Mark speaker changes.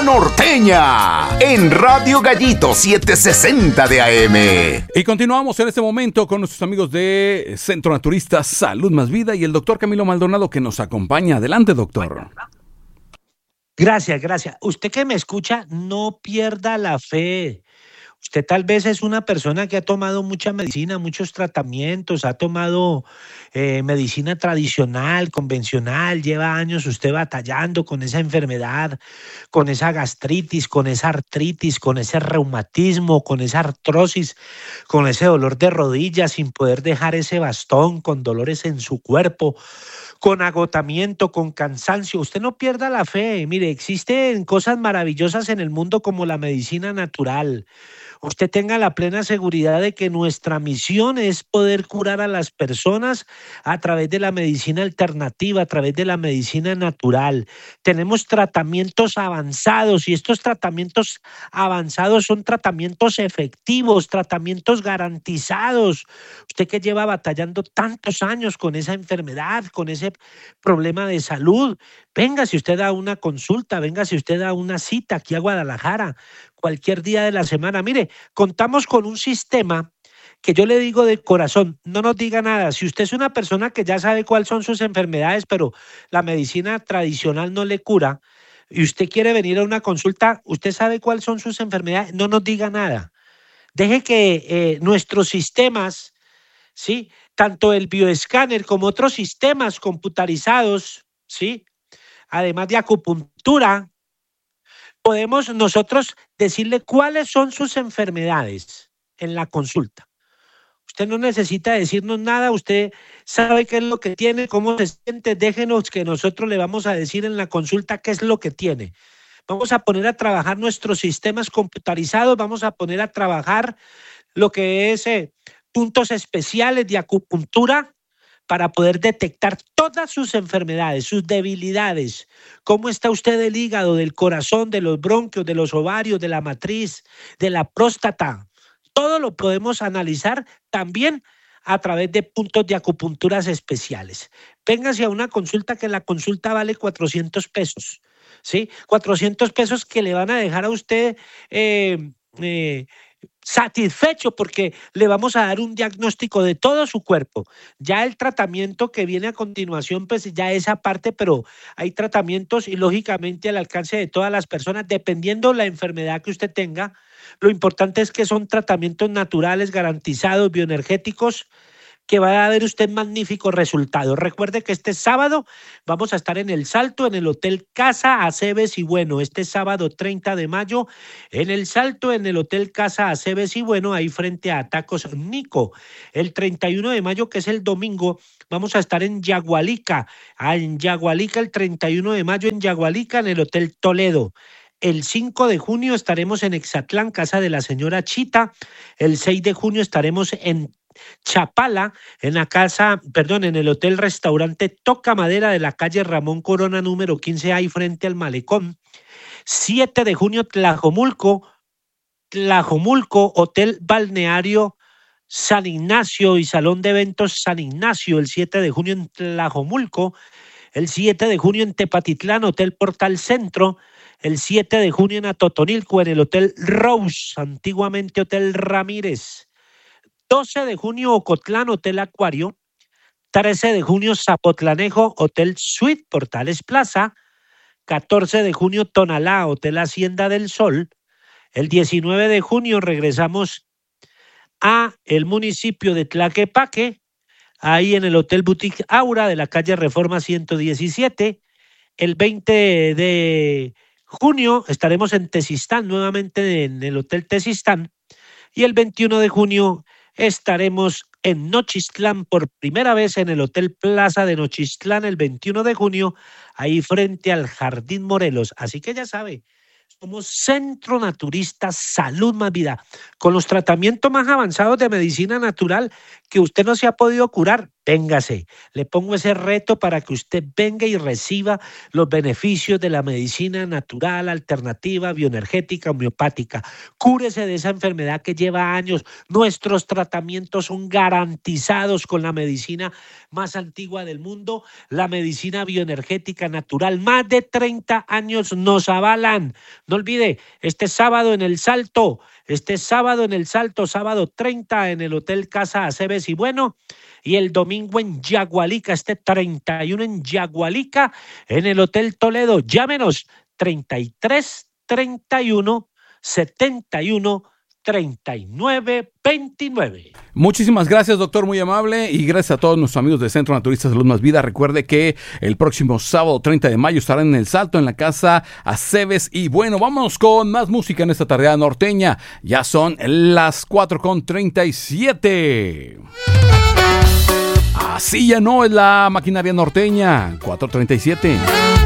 Speaker 1: Norteña en Radio Gallito 760 de AM.
Speaker 2: Y continuamos en este momento con nuestros amigos de Centro Naturista Salud Más Vida y el doctor Camilo Maldonado que nos acompaña. Adelante, doctor.
Speaker 3: Gracias. Usted que me escucha, no pierda la fe. Usted tal vez es una persona que ha tomado mucha medicina, muchos tratamientos, ha tomado medicina tradicional, convencional, lleva años usted batallando con esa enfermedad, con esa gastritis, con esa artritis, con ese reumatismo, con esa artrosis, con ese dolor de rodillas sin poder dejar ese bastón, con dolores en su cuerpo, con agotamiento, con cansancio. Usted no pierda la fe. Mire, existen cosas maravillosas en el mundo como la medicina natural. Usted tenga la plena seguridad de que nuestra misión es poder curar a las personas a través de la medicina alternativa, a través de la medicina natural. Tenemos tratamientos avanzados y estos tratamientos avanzados son tratamientos efectivos, tratamientos garantizados. Usted que lleva batallando tantos años con esa enfermedad, con ese problema de salud, véngase usted a una consulta, véngase usted a una cita aquí a Guadalajara, cualquier día de la semana. Mire, contamos con un sistema que yo le digo de corazón, no nos diga nada. Si usted es una persona que ya sabe cuáles son sus enfermedades, pero la medicina tradicional no le cura, y usted quiere venir a una consulta, usted sabe cuáles son sus enfermedades, no nos diga nada. Deje que nuestros sistemas, ¿sí?, tanto el bioescáner como otros sistemas computarizados, ¿sí?, además de acupuntura, podemos nosotros decirle cuáles son sus enfermedades en la consulta. Usted no necesita decirnos nada, usted sabe qué es lo que tiene, cómo se siente, déjenos que nosotros le vamos a decir en la consulta qué es lo que tiene. Vamos a poner a trabajar nuestros sistemas computarizados, vamos a poner a trabajar lo que es puntos especiales de acupuntura para poder detectar todas sus enfermedades, sus debilidades, cómo está usted del hígado, del corazón, de los bronquios, de los ovarios, de la matriz, de la próstata. Todo lo podemos analizar también a través de puntos de acupunturas especiales. Véngase a una consulta que la consulta vale 400 pesos, ¿sí? 400 pesos que le van a dejar a usted satisfecho porque le vamos a dar un diagnóstico de todo su cuerpo. Ya el tratamiento que viene a continuación, pues ya esa parte, pero hay tratamientos y lógicamente al alcance de todas las personas, dependiendo la enfermedad que usted tenga. Lo importante es que son tratamientos naturales, garantizados, bioenergéticos, que va a ver usted magníficos resultados. Recuerde que este sábado vamos a estar en El Salto, en el Hotel Casa Aceves y Bueno. Este sábado 30 de mayo, en El Salto, en el Hotel Casa Aceves y Bueno, ahí frente a Tacos Nico. El 31 de mayo, que es el domingo, vamos a estar en Yagualica. En Yagualica, el 31 de mayo en Yagualica, en el Hotel Toledo. El 5 de junio estaremos en Exatlán, casa de la señora Chita. El 6 de junio estaremos en Chapala, en el Hotel Restaurante Toca Madera de la calle Ramón Corona número 15, ahí frente al malecón. 7 de junio, Tlajomulco, Hotel Balneario San Ignacio y Salón de Eventos San Ignacio, el 7 de junio en Tlajomulco. El 7 de junio en Tepatitlán, Hotel Portal Centro. El 7 de junio en Atotonilco, en el Hotel Rose, antiguamente Hotel Ramírez. 12 de junio, Ocotlán, Hotel Acuario. 13 de junio, Zapotlanejo, Hotel Suite, Portales Plaza. 14 de junio, Tonalá, Hotel Hacienda del Sol. El 19 de junio regresamos a el municipio de Tlaquepaque, ahí en el Hotel Boutique Aura de la calle Reforma 117. El 20 de junio estaremos en Tezistán, nuevamente en el Hotel Tezistán. Y el 21 de junio estaremos en Nochistlán por primera vez en el Hotel Plaza de Nochistlán el 21 de junio, ahí frente al Jardín Morelos. Así que ya sabe, somos Centro Naturista Salud Más Vida, con los tratamientos más avanzados de medicina natural que usted no se ha podido curar. Véngase, le pongo ese reto para que usted venga y reciba los beneficios de la medicina natural, alternativa, bioenergética, homeopática. Cúrese de esa enfermedad que lleva años. Nuestros tratamientos son garantizados con la medicina más antigua del mundo, la medicina bioenergética natural. Más de 30 años nos avalan. No olvide, este sábado en El Salto, sábado 30 en el Hotel Casa Aceves y Bueno, y el domingo en Yagualica, 31 en Yagualica, en el Hotel Toledo. Llámenos 33 31 71 39 29.
Speaker 2: Muchísimas gracias, doctor, muy amable, y gracias a todos nuestros amigos de Centro Naturista Salud Más Vida. Recuerde que el próximo sábado 30 de mayo estarán en El Salto, en la Casa Aceves. Y bueno, vamos con más música en esta tarde norteña. Ya son las 4:37. Así ya no es la maquinaria norteña. 4:37.